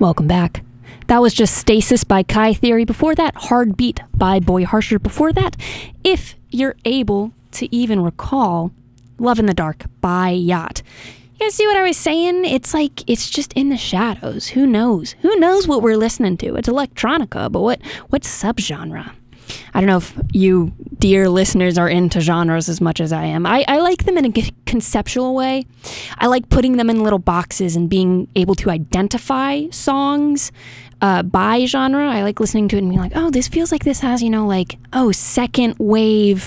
Welcome back. That was just Stasis by Kai Theory. Before that, Heartbeat by Boy Harsher. Before that, if you're able to even recall, Love in the Dark by Yacht. You guys see what I was saying? It's like, it's just in the shadows. Who knows? Who knows what we're listening to? It's electronica, but what subgenre? I don't know if you, dear listeners, are into genres as much as I am. I like them in a conceptual way. I like putting them in little boxes and being able to identify songs by genre. I like listening to it and being like, oh, this feels like this has, second wave,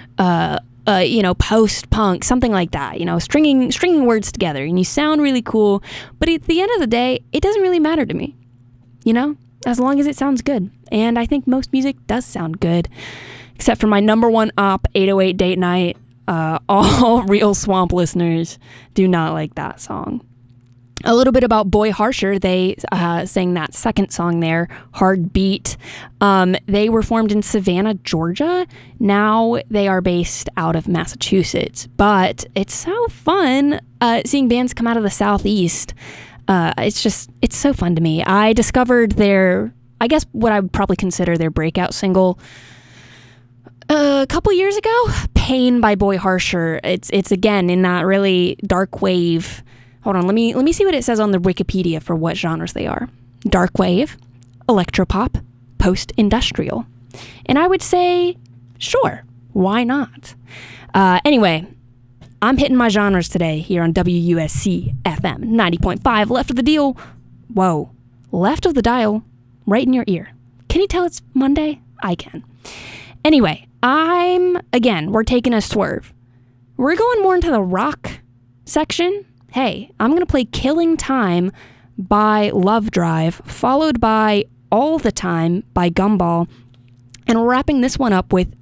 post-punk, something like that, stringing words together, and you sound really cool. But at the end of the day, it doesn't really matter to me, as long as it sounds good. And I think most music does sound good, except for my number one op, 808 Date Night. All real Swamp listeners do not like that song. A little bit about Boy Harsher. They sang that second song there, Heartbeat. They were formed in Savannah, Georgia. Now they are based out of Massachusetts. But it's so fun seeing bands come out of the Southeast. It's so fun to me. I discovered what I would probably consider their breakout single a couple years ago, Pain by Boy Harsher. It's again in that really dark wave. Hold on, let me see what it says on the Wikipedia for what genres they are. Dark wave, electropop, post-industrial. And I would say, sure, why not? Anyway, I'm hitting my genres today here on WUSC FM 90.5. Left of the deal. Whoa. Left of the dial, right in your ear. Can you tell it's Monday? I can. Anyway, we're taking a swerve. We're going more into the rock section. Hey, I'm going to play Killing Time by Love Drive, followed by All the Time by Gumball, and wrapping this one up with